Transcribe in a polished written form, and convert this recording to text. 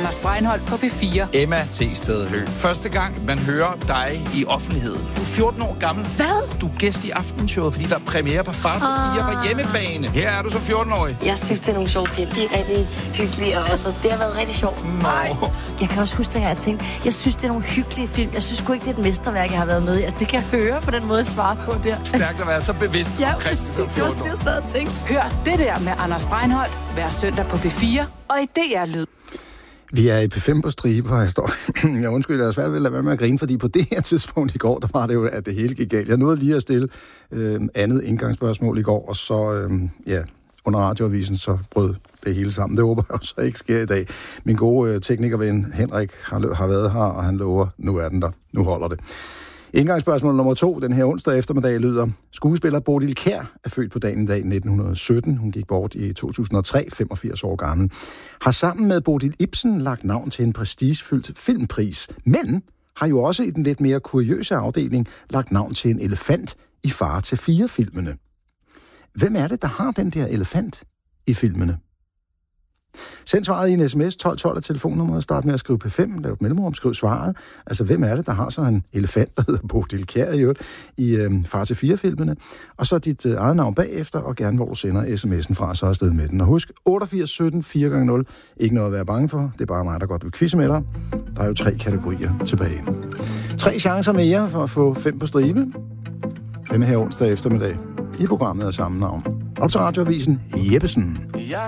Anders Breinholt på P4. Emma Thegsted Høgh. Første gang, man hører dig i offentligheden. Du er 14 år gammel. Hvad? Du er gæst i Aftenshowet, fordi der er premiere på Far til Fire på hjemmebane. Her er du som 14-årig. Jeg synes, det er nogle sjove film. De er rigtig hyggelige, og altså, det har været rigtig sjovt. Nej. Jeg kan også huske, at jeg tænkte, jeg synes, det er nogle hyggelige film. Jeg synes sgu ikke, det er et mesterværk, jeg har været med i. Altså, det kan jeg høre på den måde, jeg svarer på der. Stærkt at være så bevidst. Ja, præcis. det var også det, jeg sad og tænkte. Hør det der med Anders Breinholt hver søndag på P4 og i DR-lyd. Vi er i P5 på stribe, og jeg står... Jeg undskylder, jeg er svært ved at lade være med at grine, fordi på det her tidspunkt i går, der var det jo, at det hele gik galt. Jeg nåede lige at stille andet indgangsspørgsmål i går, og så, under radioavisen, så brød det hele sammen. Det håber jeg jo så ikke sker i dag. Min gode teknikerven Henrik har været her, og han lover, nu er den der. Nu holder det. Indgangsspørgsmål nummer 2, den her onsdag eftermiddag, lyder: skuespiller Bodil Kjær er født på dagen i dag 1917. Hun gik bort i 2003, 85 år gammel. Har sammen med Bodil Ibsen lagt navn til en prestigefyldt filmpris, men har jo også i den lidt mere kuriøse afdeling lagt navn til en elefant i Far til Fire-filmene. Hvem er det, der har den der elefant i filmene? Send svaret i en sms, 1212 af telefonnummeret, start med at skrive P5, lav et mellemrum, skriv svaret. Altså, hvem er det, der har så en elefant, der hedder Bodil Kjær i Far til Fire-filmene? Og så dit eget navn bagefter, og gerne hvor du sender sms'en fra, så afsted med den. Og husk, 88 17 4x0, ikke noget at være bange for, det er bare mig, der godt vil quizze med dig. Der er jo 3 kategorier tilbage. 3 chancer mere for at få 5 på stribe. Denne her onsdag eftermiddag i programmet af samme navn. Op til radioavisen Jeppesen.